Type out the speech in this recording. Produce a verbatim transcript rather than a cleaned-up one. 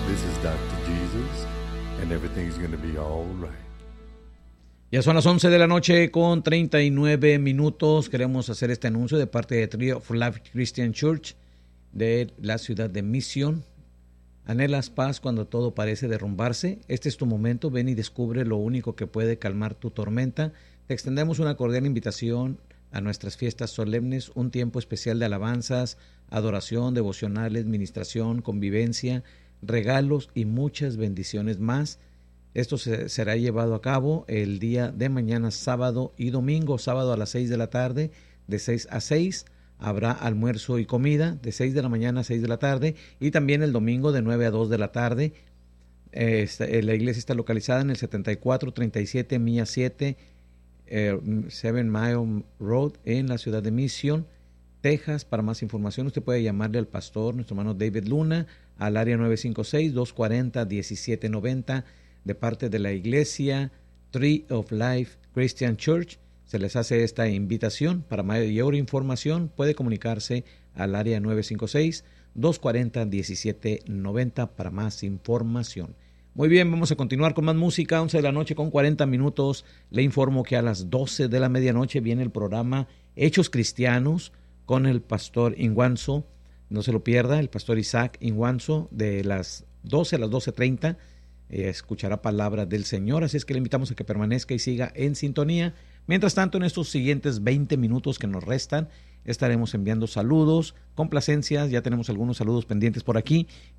This is doctor Jesus, and everything's going to be all right. Ya son las once de la noche con treinta y nueve minutos. Queremos hacer este anuncio de parte de Tree of Life Christian Church de la ciudad de Mission. ¿Anhelas paz cuando todo parece derrumbarse? Este es tu momento. Ven y descubre lo único que puede calmar tu tormenta. Te extendemos una cordial invitación a nuestras fiestas solemnes, un tiempo especial de alabanzas, adoración, devocionales, ministración, convivencia, regalos y muchas bendiciones más. Esto se, será llevado a cabo el día de mañana, sábado y domingo. Sábado a las seis de la tarde, de seis a seis. Habrá almuerzo y comida de seis de la mañana a seis de la tarde. Y también el domingo de nueve a dos de la tarde. Eh, esta, eh, la iglesia está localizada en el setenta y cuatro treinta y siete Milla siete, eh, siete Mile Road, en la ciudad de Mission, Texas. Para más información, usted puede llamarle al pastor, nuestro hermano David Luna, al área nueve cinco seis, dos cuatro cero, uno siete nueve cero. De parte de la iglesia Tree of Life Christian Church, se les hace esta invitación. Para mayor información puede comunicarse al área nueve cinco seis, dos cuatro cero, uno siete nueve cero para más información. Muy bien, vamos a continuar con más música. once de la noche con cuarenta minutos. Le informo que a las doce de la medianoche viene el programa Hechos Cristianos con el pastor Inguanzo. No se lo pierda, el pastor Isaac Inguanzo, de las doce a las doce treinta. Eh, escuchará palabra del Señor, así es que le invitamos a que permanezca y siga en sintonía. Mientras tanto, en estos siguientes veinte minutos que nos restan, estaremos enviando saludos, complacencias. Ya tenemos algunos saludos pendientes por aquí.